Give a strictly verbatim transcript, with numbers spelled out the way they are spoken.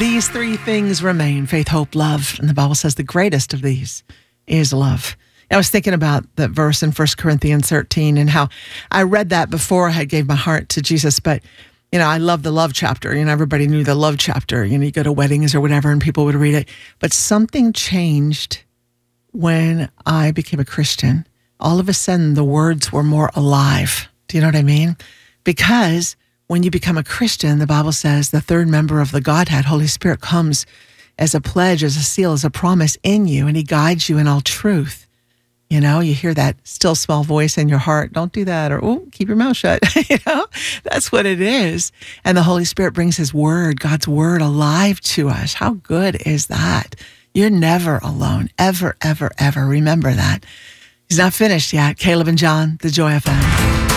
these three things remain: faith, hope, love. And the Bible says the greatest of these is love. I was thinking about that verse in First Corinthians thirteen and how I read that before I had gave my heart to Jesus. But, you know, I love the love chapter. You know, everybody knew the love chapter. You know, you go to weddings or whatever and people would read it. But something changed when I became a Christian. All of a sudden, the words were more alive. Do you know what I mean? Because when you become a Christian, the Bible says the third member of the Godhead, Holy Spirit, comes as a pledge, as a seal, as a promise in you, and he guides you in all truth. You know, you hear that still small voice in your heart, don't do that, or, oh, keep your mouth shut. You know, that's what it is. And the Holy Spirit brings his word, God's word, alive to us. How good is that? You're never alone, ever, ever, ever. Remember that. He's not finished yet. Caleb and John, the Joy F M.